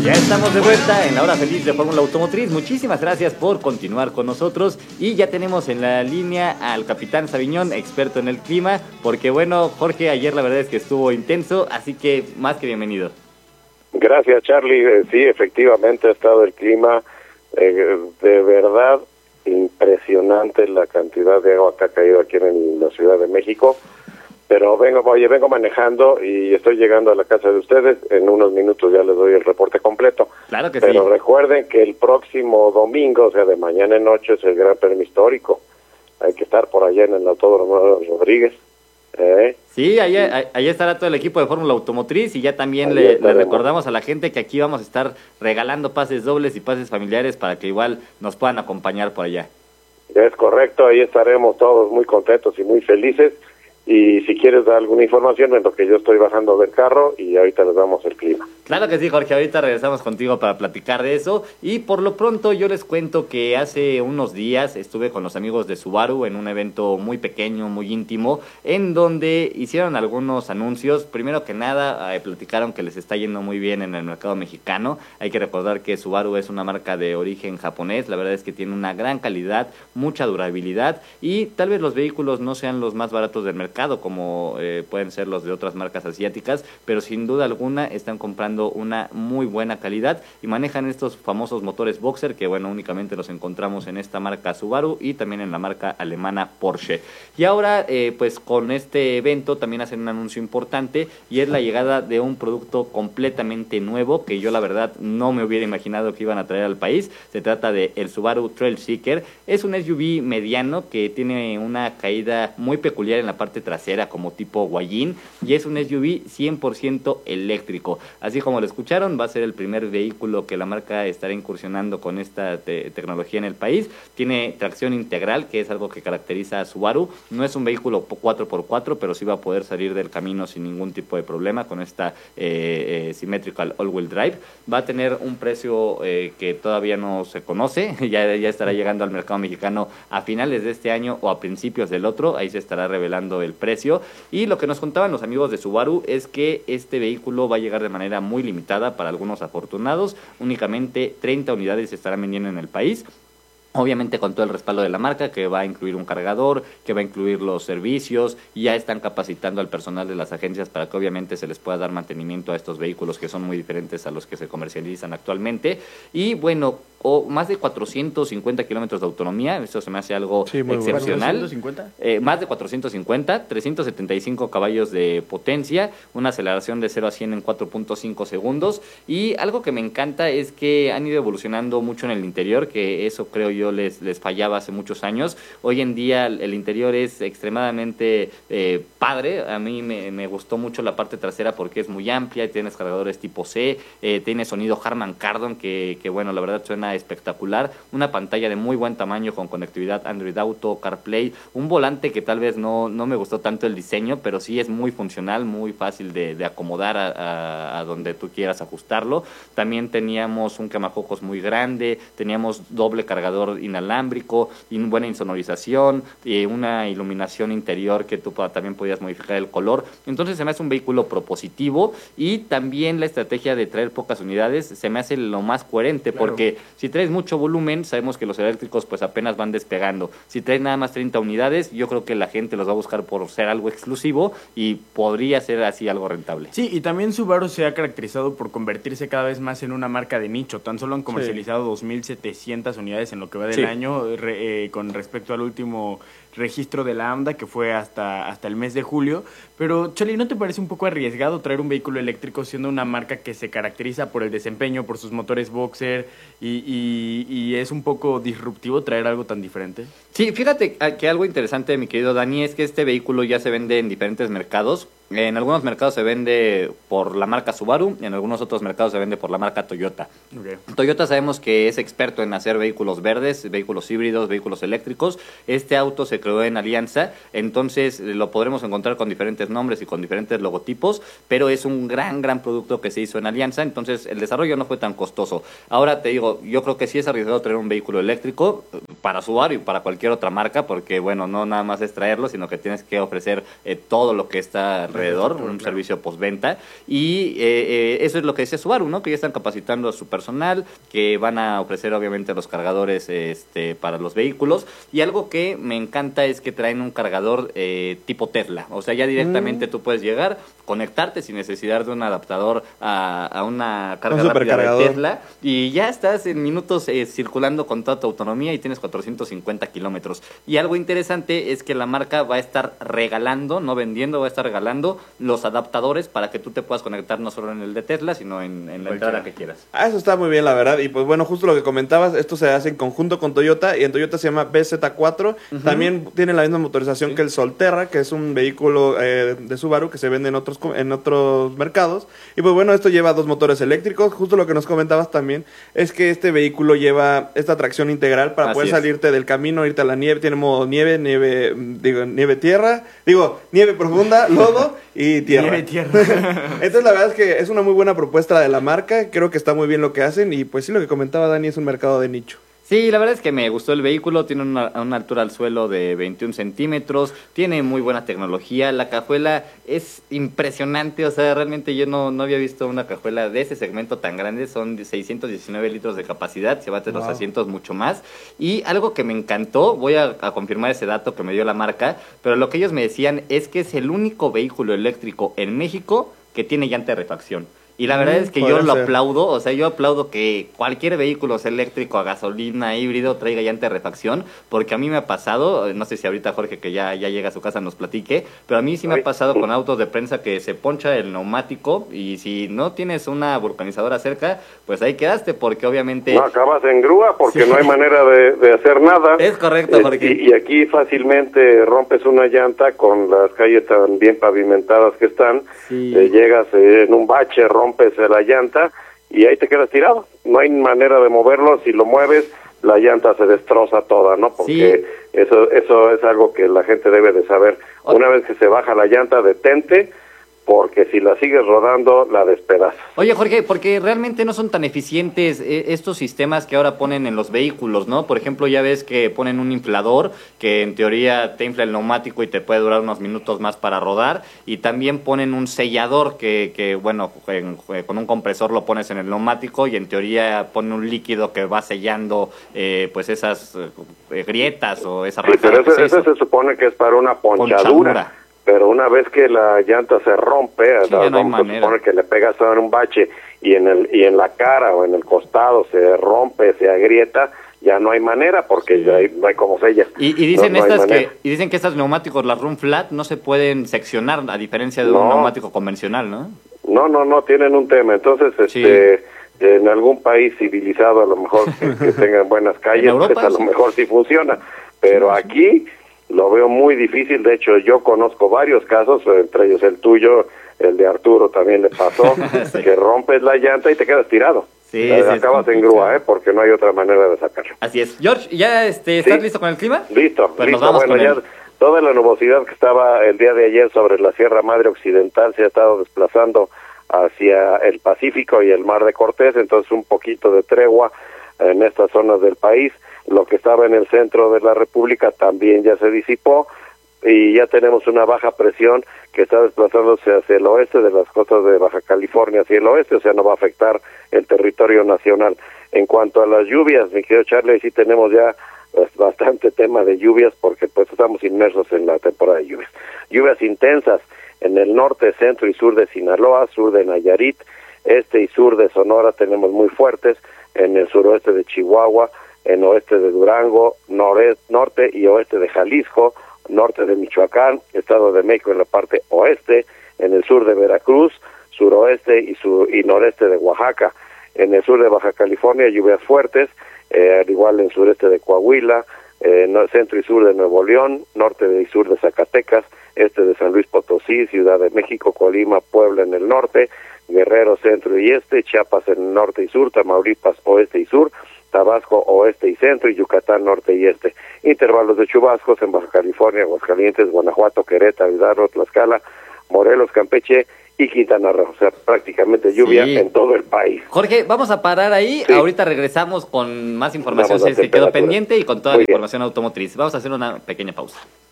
Ya estamos de vuelta en la hora feliz de Fórmula Automotriz. Muchísimas gracias por continuar con nosotros. Y ya tenemos en la línea al capitán Sabiñón, experto en el clima. Porque bueno, Jorge, ayer la verdad es que estuvo intenso, así que más que bienvenido. Gracias, Charlie. Sí, efectivamente ha estado el clima de verdad impresionante, la cantidad de agua que ha caído aquí en la Ciudad de México. Pero vengo manejando y estoy llegando a la casa de ustedes. En unos minutos ya les doy el reporte completo. Claro que Pero sí. recuerden que el próximo domingo, o sea, de mañana en noche, es el Gran Premio Histórico. Hay que estar por allá en el Autódromo Rodríguez. Sí, ahí estará todo el equipo de Fórmula Automotriz y ya también le recordamos a la gente que aquí vamos a estar regalando pases dobles y pases familiares para que igual nos puedan acompañar por allá. Es correcto, ahí estaremos todos muy contentos y muy felices. Y si quieres dar alguna información en lo que yo estoy bajando del carro y ahorita les damos el clima. Claro que sí, Jorge, ahorita regresamos contigo para platicar de eso. Y por lo pronto yo les cuento que hace unos días estuve con los amigos de Subaru en un evento muy pequeño, muy íntimo, en donde hicieron algunos anuncios. Primero que nada, platicaron que les está yendo muy bien en el mercado mexicano. Hay que recordar que Subaru es una marca de origen japonés. La verdad es que tiene una gran calidad, mucha durabilidad y tal vez los vehículos no sean los más baratos del mercado como pueden ser los de otras marcas asiáticas, pero sin duda alguna están comprando una muy buena calidad y manejan estos famosos motores Boxer que bueno, únicamente los encontramos en esta marca Subaru y también en la marca alemana Porsche. Y ahora pues con este evento también hacen un anuncio importante y es la llegada de un producto completamente nuevo que yo la verdad no me hubiera imaginado que iban a traer al país. Se trata de el Subaru Trailseeker. Es un SUV mediano que tiene una caída muy peculiar en la parte trasera como tipo guayín y es un SUV 100% eléctrico. Así como lo escucharon, va a ser el primer vehículo que la marca estará incursionando con esta tecnología en el país. Tiene tracción integral, que es algo que caracteriza a Subaru. No es un vehículo 4x4, pero sí va a poder salir del camino sin ningún tipo de problema con esta Symmetrical All-Wheel Drive. Va a tener un precio que todavía no se conoce, ya estará llegando al mercado mexicano a finales de este año o a principios del otro, ahí se estará revelando el precio. Y lo que nos contaban los amigos de Subaru es que este vehículo va a llegar de manera muy limitada para algunos afortunados. Únicamente 30 unidades se estarán vendiendo en el país. Obviamente con todo el respaldo de la marca, que va a incluir un cargador, que va a incluir los servicios, y ya están capacitando al personal de las agencias para que obviamente se les pueda dar mantenimiento a estos vehículos que son muy diferentes a los que se comercializan actualmente. Y bueno, más de 450 kilómetros de autonomía, eso se me hace algo excepcional. ¿450? Más de 450, 375 caballos de potencia, una aceleración de 0 a 100 en 4.5 segundos, y algo que me encanta es que han ido evolucionando mucho en el interior, que eso creo yo les fallaba hace muchos años. Hoy en día el interior es extremadamente padre. A mí me gustó mucho la parte trasera porque es muy amplia, tienes cargadores tipo C, tiene sonido Harman Kardon que bueno, la verdad suena espectacular, una pantalla de muy buen tamaño con conectividad Android Auto, CarPlay, un volante que tal vez no me gustó tanto el diseño, pero sí es muy funcional, muy fácil de acomodar a donde tú quieras ajustarlo. También teníamos un quemafocos muy grande, teníamos doble cargador inalámbrico y buena insonorización, una iluminación interior que tú también podías modificar el color. Entonces se me hace un vehículo propositivo y también la estrategia de traer pocas unidades se me hace lo más coherente, claro, porque si traes mucho volumen, sabemos que los eléctricos pues apenas van despegando. Si traes nada más 30 unidades, yo creo que la gente los va a buscar por ser algo exclusivo y podría ser así algo rentable. Sí, y también Subaru se ha caracterizado por convertirse cada vez más en una marca de nicho. Tan solo han comercializado 2.700 unidades en lo que va del año, con respecto al último registro de la AMDA, que fue hasta el mes de julio. Pero, Charlie, ¿no te parece un poco arriesgado traer un vehículo eléctrico siendo una marca que se caracteriza por el desempeño, por sus motores Boxer, y es un poco disruptivo traer algo tan diferente? Sí, fíjate que algo interesante, mi querido Dani, es que este vehículo ya se vende en diferentes mercados. En algunos mercados se vende por la marca Subaru, en algunos otros mercados se vende por la marca Toyota. Okay. Toyota sabemos que es experto en hacer vehículos verdes, vehículos híbridos, vehículos eléctricos. Este auto se creó en alianza, entonces lo podremos encontrar con diferentes nombres y con diferentes logotipos, pero es un gran producto que se hizo en alianza, entonces el desarrollo no fue tan costoso. Ahora te digo, yo creo que sí es arriesgado traer un vehículo eléctrico para Subaru y para cualquier otra marca, porque bueno, no nada más es traerlo, sino que tienes que ofrecer todo lo que está alrededor, un servicio postventa, y eso es lo que decía Subaru, ¿no? Que ya están capacitando a su personal, que van a ofrecer obviamente los cargadores para los vehículos, y algo que me encanta es que traen un cargador tipo Tesla, o sea, ya directamente tú puedes llegar, conectarte sin necesidad de un adaptador a una carga rápida de Tesla, y ya estás en minutos circulando con toda tu autonomía y tienes 450 kilómetros. Y algo interesante es que la marca va a estar regalando, no vendiendo, va a estar regalando los adaptadores para que tú te puedas conectar no solo en el de Tesla, sino en la entrada que quieras. Eso está muy bien, la verdad. Y pues bueno, justo lo que comentabas, esto se hace en conjunto con Toyota, y en Toyota se llama BZ4. También tiene la misma motorización que el Solterra, que es un vehículo de Subaru que se vende en otros mercados. Y pues bueno, esto lleva 2 motores eléctricos. Justo lo que nos comentabas también es que este vehículo lleva esta tracción integral para poder salirte del camino, irte a la nieve. Tiene modo nieve tierra, nieve profunda, lodo y tierra. Nieve tierra. Entonces la verdad es que es una muy buena propuesta de la marca. Creo que está muy bien lo que hacen, y pues sí, lo que comentaba Dani, es un mercado de nicho. Sí, la verdad es que me gustó el vehículo, tiene una altura al suelo de 21 centímetros, tiene muy buena tecnología, la cajuela es impresionante, o sea, realmente yo no había visto una cajuela de ese segmento tan grande, son 619 litros de capacidad, se baten los asientos mucho más, y algo que me encantó, voy a confirmar ese dato que me dio la marca, pero lo que ellos me decían es que es el único vehículo eléctrico en México que tiene llanta de refacción. Y la verdad es que yo lo aplaudo, o sea, yo aplaudo que cualquier vehículo, sea eléctrico, a gasolina, híbrido, traiga llanta de refacción, porque a mí me ha pasado, no sé si ahorita Jorge, que ya llega a su casa, nos platique, pero a mí sí me ha pasado con autos de prensa que se poncha el neumático, y si no tienes una vulcanizadora cerca, pues ahí quedaste, porque obviamente... No, acabas en grúa porque no hay manera de hacer nada. Es correcto, Jorge. Y aquí fácilmente rompes una llanta con las calles tan bien pavimentadas que están, llegas en un bache, rompes la llanta y ahí te quedas tirado. No hay manera de moverlo. Si lo mueves, la llanta se destroza toda, ¿no? Porque eso es algo que la gente debe de saber. Una vez que se baja la llanta, detente, porque si la sigues rodando, la despedazas. Oye, Jorge, porque realmente no son tan eficientes estos sistemas que ahora ponen en los vehículos, ¿no? Por ejemplo, ya ves que ponen un inflador que en teoría te infla el neumático y te puede durar unos minutos más para rodar, y también ponen un sellador que bueno, con un compresor lo pones en el neumático y en teoría pone un líquido que va sellando pues esas grietas o esas rajas. Pero eso se supone que es para una ponchadura. Pero una vez que la llanta se rompe, se supone que le pegas en un bache y en la cara o en el costado se rompe, se agrieta, ya no hay manera porque ya no hay como sella. Y dicen dicen que estos neumáticos, las Run Flat, no se pueden seccionar a diferencia de un neumático convencional, ¿no? No, tienen un tema. Entonces, en algún país civilizado, a lo mejor que tengan buenas calles, pues a lo mejor sí funciona. Pero aquí lo veo muy difícil. De hecho, yo conozco varios casos, entre ellos el tuyo, el de Arturo también le pasó, que rompes la llanta y te quedas tirado. Acabas en grúa, porque no hay otra manera de sacarlo. Así es. George, ¿ya estás listo con el clima? Listo, pues listo. Nos vamos con ya toda la nubosidad que estaba el día de ayer sobre la Sierra Madre Occidental se ha estado desplazando hacia el Pacífico y el Mar de Cortés, entonces un poquito de tregua en estas zonas del país. Lo que estaba en el centro de la República también ya se disipó y ya tenemos una baja presión que está desplazándose hacia el oeste de las costas de Baja California, hacia el oeste, o sea, no va a afectar el territorio nacional. En cuanto a las lluvias, mi querido Charlie, sí tenemos ya bastante tema de lluvias porque pues estamos inmersos en la temporada de lluvias. Lluvias intensas en el norte, centro y sur de Sinaloa, sur de Nayarit, este y sur de Sonora tenemos muy fuertes, en el suroeste de Chihuahua, en oeste de Durango, norte y oeste de Jalisco, norte de Michoacán, Estado de México en la parte oeste, en el sur de Veracruz, suroeste y noreste de Oaxaca, en el sur de Baja California lluvias fuertes, al igual en sureste de Coahuila, centro y sur de Nuevo León, norte y sur de Zacatecas, este de San Luis Potosí, Ciudad de México, Colima, Puebla en el norte, Guerrero centro y este, Chiapas en el norte y sur, Tamaulipas oeste y sur, Tabasco oeste y centro y Yucatán norte y este. Intervalos de chubascos en Baja California, Aguascalientes, Guanajuato, Querétaro, Hidalgo, Tlaxcala, Morelos, Campeche y Quintana Roo. O sea, prácticamente lluvia en todo el país. Jorge, vamos a parar ahí. Sí. Ahorita regresamos con más información. Se quedó pendiente y con toda la información automotriz. Vamos a hacer una pequeña pausa.